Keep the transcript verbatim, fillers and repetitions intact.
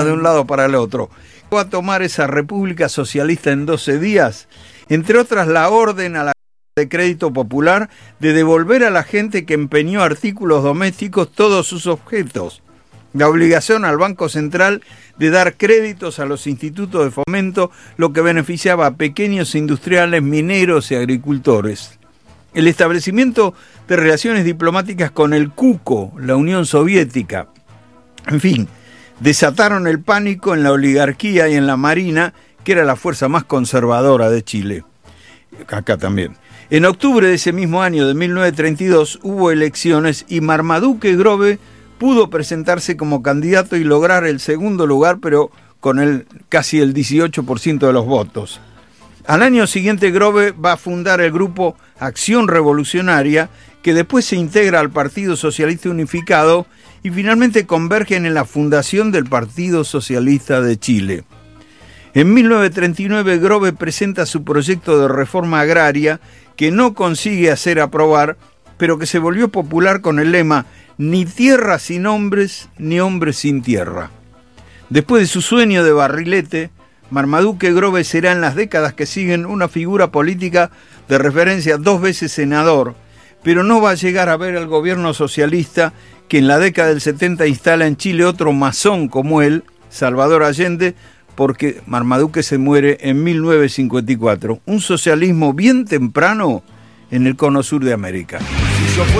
de un lado para el otro. Va a tomar esa República Socialista en doce días, entre otras la orden a la de Crédito Popular de devolver a la gente que empeñó artículos domésticos todos sus objetos, la obligación al Banco Central de dar créditos a los institutos de fomento, lo que beneficiaba a pequeños industriales, mineros y agricultores. El establecimiento de relaciones diplomáticas con el Cuco, la Unión Soviética. En fin, desataron el pánico en la oligarquía y en la Marina, que era la fuerza más conservadora de Chile. Acá también. En octubre de ese mismo año de mil novecientos treinta y dos hubo elecciones y Marmaduke Grove pudo presentarse como candidato y lograr el segundo lugar, pero con el, casi el dieciocho por ciento de los votos. Al año siguiente Grove va a fundar el grupo Acción Revolucionaria, que después se integra al Partido Socialista Unificado y finalmente convergen en la fundación del Partido Socialista de Chile. En mil novecientos treinta y nueve Grove presenta su proyecto de reforma agraria que no consigue hacer aprobar, pero que se volvió popular con el lema «Ni tierra sin hombres, ni hombres sin tierra». Después de su sueño de barrilete, Marmaduke Grove será en las décadas que siguen una figura política de referencia, dos veces senador, pero no va a llegar a ver al gobierno socialista que en la década del setenta instala en Chile otro masón como él, Salvador Allende, porque Marmaduke se muere en mil novecientos cincuenta y cuatro. Un socialismo bien temprano en el cono sur de América.